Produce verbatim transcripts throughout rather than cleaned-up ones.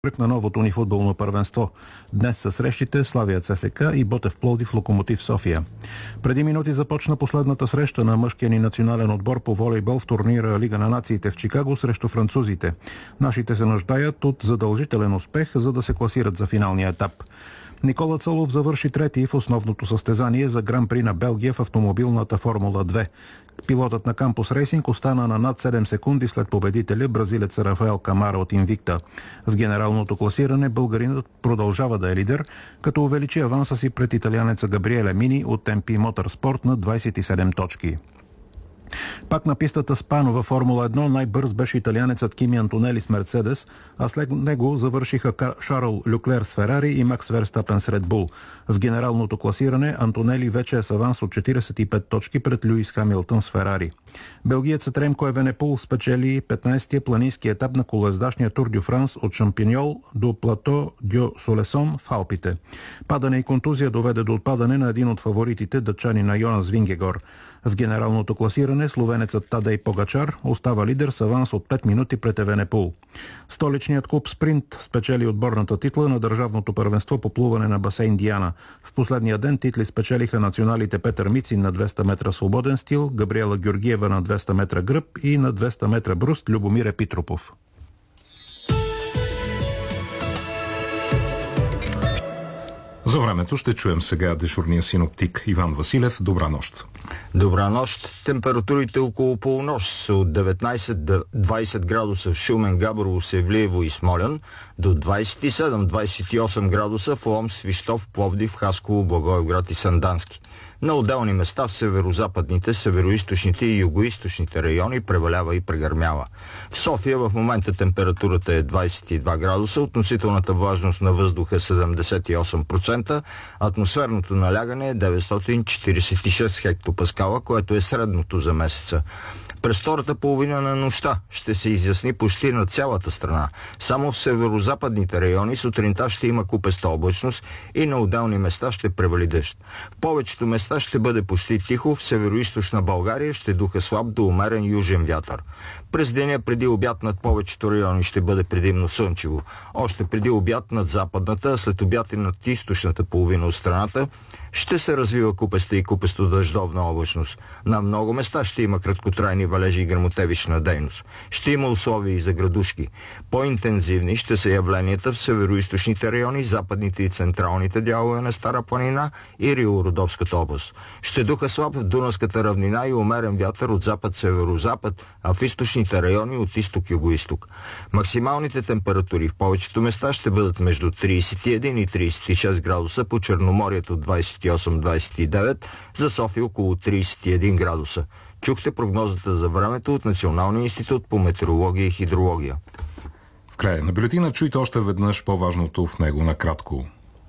Кръг на новото ни футболно първенство. Днес са срещите Славия ЦСКА и Ботев Пловдив Локомотив София. Преди минути започна последната среща на мъжкия ни национален отбор по волейбол в турнира Лига на нациите в Чикаго срещу французите. Нашите се нуждаят от задължителен успех, за да се класират за финалния етап. Никола Цолов завърши трети в основното състезание за Гран-при на Белгия в автомобилната Формула две. Пилотът на Кампус Рейсинг остана на над седем секунди след победителя бразилец Рафаел Камара от Инвикта. В генералното класиране българинът продължава да е лидер, като увеличи аванса си пред италианеца Габриеле Мини от Ем Пи Моторспорт на двадесет и седем точки. Пак на пистата Спано във Формула едно най-бърз беше италианецът Кими Антонели с Мерцедес, а след него завършиха Шарл Люклер с Ферари и Макс Верстапен с Ред Бул. В генералното класиране Антонели вече е с аванс от четиридесет и пет точки пред Люис Хамилтън с Ферари. Белгиецът Ремко Евенепул спечели петнадесетия планински етап на колоездачния Тур дю Франс от Шампиньол до плато Дю Солесон в Алпите. Падане и контузия доведе до отпадане на един от фаворитите, датчанина Йонас Вингегор. В генералното класиране словенецът Тадей Погачар остава лидер с аванс от пет минути пред Евенепул. Столичният клуб Спринт спечели отборната титла на държавното първенство по плуване на басейн Диана. В последния ден титли спечелиха националите Петър Мицин на двеста метра свободен стил, Габриела Георгиева на двеста метра гръб и на двеста метра бруст Любомир Епитропов. За времето ще чуем сега дежурния синоптик Иван Василев. Добра нощ. Добра нощ. Температурите около полунощ са от деветнадесет до двадесет градуса в Шумен, Габрово, Севлиево и Смолян, до двадесет и седем до двадесет и осем градуса в Лом, Свищов, Пловдив, Хасково, Благоевград и Сандански. На отделни места в северо-западните, северо-источните и юго-источните райони превалява и прегърмява. В София в момента температурата е двадесет и два градуса, относителната влажност на въздуха е седемдесет и осем процента, атмосферното налягане е деветстотин четиридесет и шест хектопаскала, което е средното за месеца. През втората половина на нощта ще се изясни почти на цялата страна. Само в северо-западните райони сутринта ще има купеста облачност и на отделни места ще превали дъжд. В повечето места ще бъде почти тихо, в северо-источна България ще духа слаб до умерен южен вятър. През деня преди обяд над повечето райони ще бъде предимно слънчево. Още преди обяд над западната, а след обяд и над източната половина от страната ще се развива купеста и купесто дъждовна облачност. На много места ще има краткотрайни валежи и гръмотевична дейност. Ще има условия и за градушки. По-интензивни ще са явленията в северо-источните райони, западните и централните дялове на Стара планина и Рило-Родопската област. Ще духа слаб в Дунавската равнина и умерен вятър от запад-северо-запад, а в източните райони от изток-юго-исток. Максималните температури в повечето места ще бъдат между тридесет и един и тридесет и шест градуса, по Черноморието двадесет и осем до двадесет и девет, за София около тридесет и един градуса. Чухте прогнозата за времето от Националния институт по метеорология и хидрология. В края на бюлетина чуйте още веднъж по-важното в него накратко.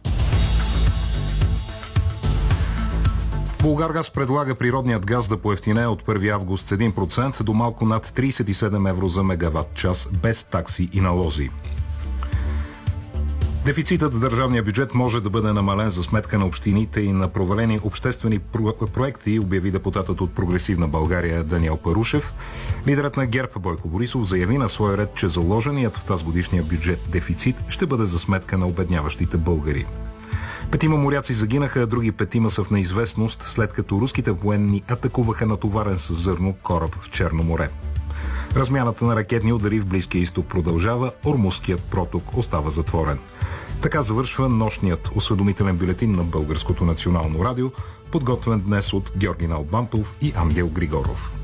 Булгаргаз предлага природният газ да поевтинее от първи август с един процент до малко над тридесет и седем евро за мегаватт час без такси и налози. Дефицитът в държавния бюджет може да бъде намален за сметка на общините и на провалени обществени про- проекти, обяви депутатът от Прогресивна България Даниел Парушев. Лидерът на ГЕРБ Бойко Борисов заяви на свой ред, че заложеният в тазгодишния бюджет дефицит ще бъде за сметка на обедняващите българи. Петима моряци загинаха, а други петима са в неизвестност, след като руските военни атакуваха натоварен с зърно кораб в Черно море. Размяната на ракетни удари в Близкия изток продължава, Ормузският проток остава затворен. Така завършва нощният осведомителен бюлетин на Българското национално радио, подготвен днес от Георги Налбантов и Ангел Григоров.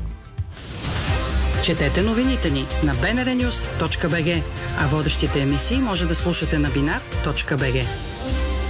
Четете новините ни на би ен ар нюз точка би джи, а водещите емисии може да слушате на бинар точка би джи.